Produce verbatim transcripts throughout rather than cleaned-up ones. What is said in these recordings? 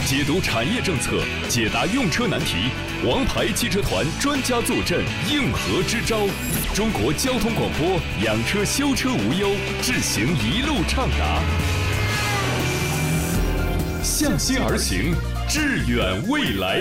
解读产业政策，解答用车难题。王牌汽车团专家坐镇，应和支招。中国交通广播，养车修车无忧，智行一路畅达。向心而行，致远未来。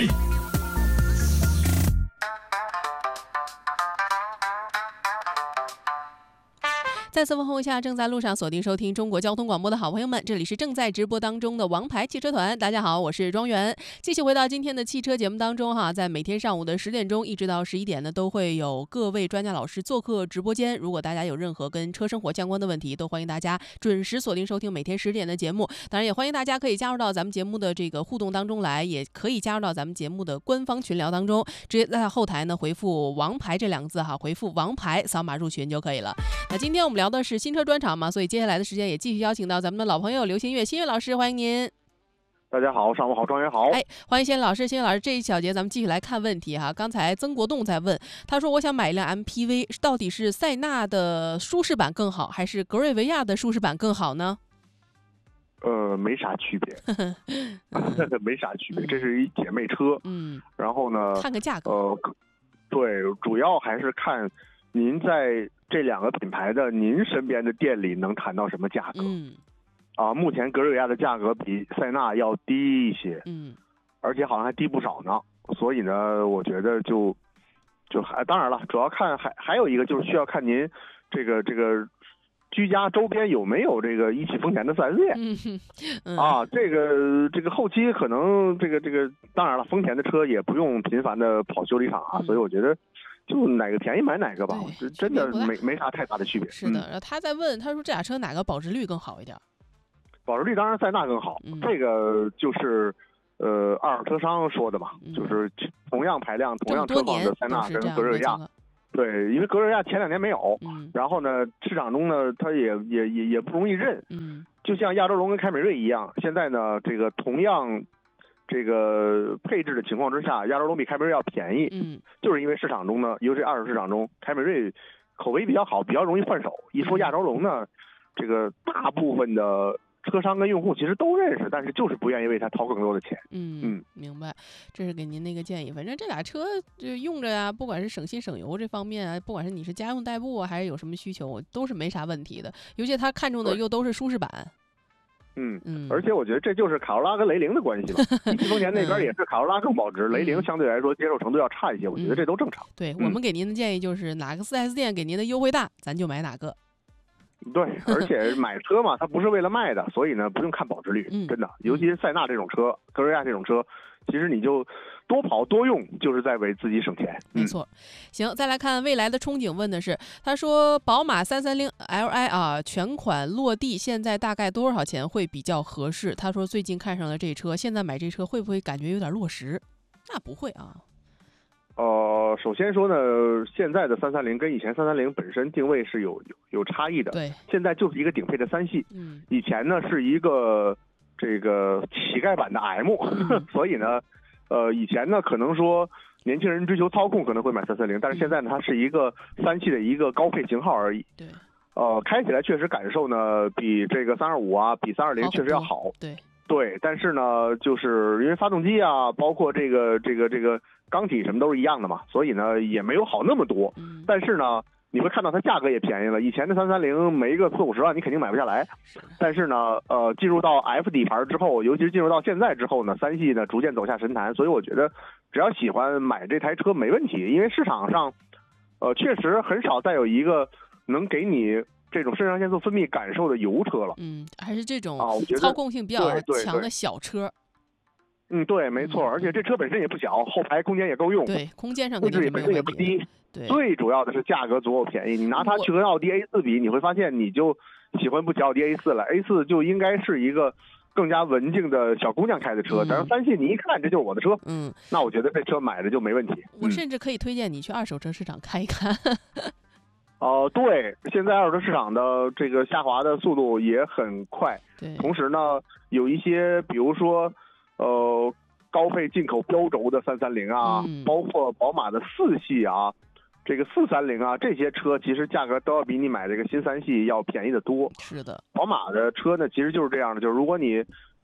再次问候一下正在路上锁定收听中国交通广播的好朋友们，这里是正在直播当中的王牌汽车团。大家好，我是庄园。继续回到今天的汽车节目当中哈，在每天上午的十点钟一直到十一点呢，都会有各位专家老师做客直播间。如果大家有任何跟车生活相关的问题，都欢迎大家准时锁定收听每天十点的节目。当然也欢迎大家可以加入到咱们节目的这个互动当中来，也可以加入到咱们节目的官方群聊当中，直接在后台呢回复王牌这两个字哈，回复王牌扫码入群就可以了。那今天我们聊的是新车专场嘛，所以接下来的时间也继续邀请到咱们的老朋友刘新月，新月老师，欢迎您。 大家好，上午好，庄园好。 哎，欢迎新月老师，新月老师，这一小节咱们继续来看问题哈。刚才曾国栋在问，他说我想买一辆 M P V， 到底是塞纳的舒适版更好，还是格瑞维亚的舒适版更好呢？ 呃，没啥区别，没啥区别，这是一姐妹车。嗯，然后呢， 看个价格。 呃，对，主要还是看您在这两个品牌的您身边的店里能谈到什么价格。嗯，啊，目前格瑞维亚的价格比塞纳要低一些。嗯，而且好像还低不少呢。所以呢，我觉得就就还当然了，主要看还还有一个就是需要看您这个这个。居家周边有没有这个一汽丰田的 四 S 店？嗯嗯、啊，这个这个后期可能这个这个，当然了，丰田的车也不用频繁的跑修理厂啊，嗯、所以我觉得就哪个便宜买哪个吧，真的没没啥太大的区别。 是的，嗯、他在问，他说这俩车哪个保值率更好一点？ 保值率当然塞纳更好，嗯、这个就是呃二手车商说的嘛，嗯、就是同样排量、同样车况的塞纳跟格瑞维亚。对，因为格瑞维亚前两年没有，嗯、然后呢，市场中呢，它也也也也不容易认，嗯，就像亚洲龙跟凯美瑞一样，现在呢，这个同样这个配置的情况之下，亚洲龙比凯美瑞要便宜，嗯，就是因为市场中呢，尤其二手市场中，凯美瑞口碑比较好，比较容易换手。一说亚洲龙呢，这个大部分的车商跟用户其实都认识，但是就是不愿意为它掏更多的钱。 嗯嗯，明白，这是给您的一个建议。反正这俩车就用着呀，不管是省心省油这方面啊，不管是你是家用代步啊，还是有什么需求，都是没啥问题的。尤其他看中的又都是舒适版。 嗯嗯，而且我觉得这就是卡罗拉跟雷凌的关系吧。一汽丰田那边也是卡罗拉更保值，嗯、雷凌相对来说接受程度要差一些，我觉得这都正常。 嗯、对、嗯、我们给您的建议就是哪个 四 S 店给您的优惠大，咱就买哪个。 对，而且买车嘛，它不是为了卖的，所以呢，不用看保值率， 嗯、 真的。尤其是塞纳这种车，格瑞维亚这种车，其实你就多跑多用，就是在为自己省钱。 没错。嗯、行，再来看未来的憧憬，问的是，他说宝马三三零 L I 啊，全款落地现在大概多少钱会比较合适？他说最近看上了这车，现在买这车会不会感觉有点落实？那不会啊。 呃，首先说呢，现在的三三零跟以前三三零本身定位是有有有差异的。 对， 现在就是一个顶配的三系。 嗯， 以前呢是一个这个乞丐版的 M，、嗯、所以呢，呃，以前呢可能说年轻人追求操控可能会买三三零，但是现在呢它是一个三系的一个高配型号而已。 对， 呃，开起来确实感受呢比这个三二五啊，比三二零确实要好。 对。 对，但是呢，就是因为发动机啊，包括这个这个这个缸体什么都是一样的嘛，所以呢也没有好那么多。嗯、但是呢，你会看到它价格也便宜了。以前的三三零没一个四五十万，你肯定买不下来。但是呢，呃，进入到 F 底盘之后，尤其是进入到现在之后呢，三系呢逐渐走下神坛。所以我觉得，只要喜欢买这台车没问题，因为市场上，呃，确实很少再有一个能给你这种肾上腺素分泌感受的油车了。 嗯，还是这种操控性比较强的小车。 嗯，对，没错，而且这车本身也不小，后排空间也够用。 对，空间上配置也本身也不低。对，最主要的是价格足够便宜。你拿它去跟奥迪 A 四 比，你会发现你就喜欢不起奥迪 A 四 了。A 四 就应该是一个更加文静的小姑娘开的车，嗯、但是三系你一看这就是我的车，嗯，那我觉得这车买着就没问题。 我甚至可以推荐你去二手车市场看一看。 哦、呃，对，现在二手车市场的这个下滑的速度也很快。 对， 同时呢，有一些比如说，呃，高配进口标轴的三三零啊，嗯、包括宝马的四系啊，这个四三零啊，这些车其实价格都要比你买这个新三系要便宜的多。 是的， 宝马的车呢，其实就是这样的，就是如果你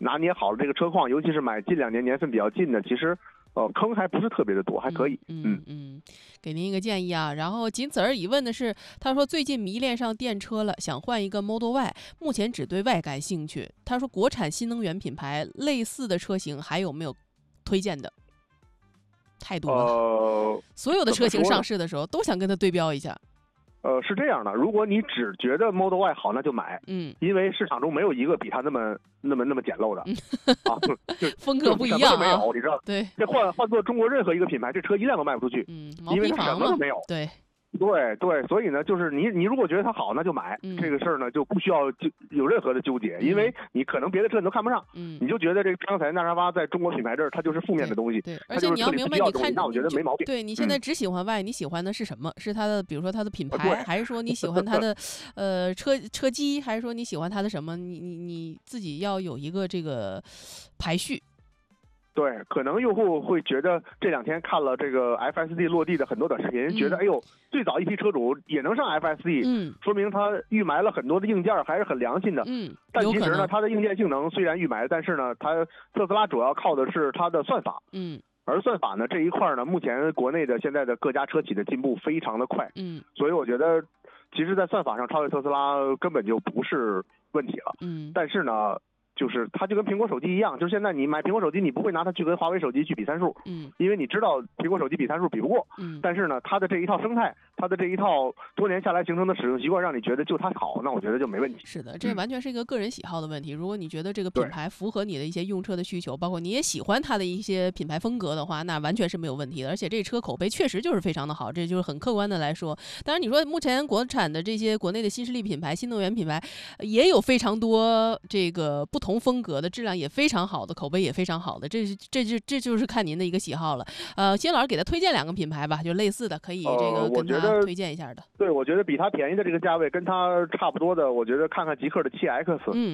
拿捏好了这个车况，尤其是买近两年年份比较近的，其实呃坑还不是特别的多，还可以。 嗯 嗯, 嗯，给您一个建议啊。然后仅此而已问的是，他说最近迷恋上电车了，想换一个 Model Y， 目前只对 Y 感兴趣。他说国产新能源品牌类似的车型还有没有推荐的？太多了， 呃， 所有的车型上市的时候都想跟他对标一下。 呃，是这样的，如果你只觉得 Model Y 好，那就买， 嗯， 因为市场中没有一个比它那么那么那么简陋的，啊， 风格不一样啊， 没有，你知道？ 对， 这换换做中国任何一个品牌，这车一辆都卖不出去， 嗯， 因为它什么都没有。 对。 对对，所以呢，就是你你如果觉得它好，那就买。 嗯、 这个事儿呢，就不需要就有任何的纠结， 嗯、 因为你可能别的车你都看不上， 嗯， 你就觉得这个张彩纳沙发在中国品牌这儿它就是负面的东西， 对，对而且你要明白，你看， 那我觉得没毛病。 对，你现在只喜欢 Y，、嗯、你喜欢的是什么？是它的，比如说它的品牌，还是说你喜欢它的呃车车机，还是说你喜欢它的什么？你你你自己要有一个这个排序。 对，可能用户会觉得这两天看了这个 F S D 落地的很多短视频， 嗯、 觉得哎呦，最早一批车主也能上 F S D， 嗯， 说明他预埋了很多的硬件，还是很良心的。 嗯， 但其实呢，它的硬件性能虽然预埋，但是呢，它特斯拉主要靠的是它的算法。 嗯， 而算法呢这一块呢，目前国内的现在的各家车企的进步非常的快。 嗯， 所以我觉得，其实，在算法上超越特斯拉根本就不是问题了。 嗯， 但是呢。就是它就跟苹果手机一样，就是现在你买苹果手机，你不会拿它去跟华为手机去比参数， 嗯， 因为你知道苹果手机比参数比不过， 嗯， 但是呢，它的这一套生态，它的这一套多年下来形成的使用习惯，让你觉得就它好，那我觉得就没问题。 是的，这完全是一个个人喜好的问题。嗯、如果你觉得这个品牌符合你的一些用车的需求，包括你也喜欢它的一些品牌风格的话，那完全是没有问题的。而且这车口碑确实就是非常的好，这就是很客观的来说。当然，你说目前国产的这些国内的新势力品牌、新能源品牌，也有非常多这个不同风格的。质量也非常好的，口碑也非常好的，这是这就这就是看您的一个喜好了。呃，金老师给他推荐两个品牌吧，就类似的，可以这个跟他推荐一下的。 呃、对，我觉得比他便宜的这个价位，跟他差不多的，我觉得看看极氪的 七 X。 嗯。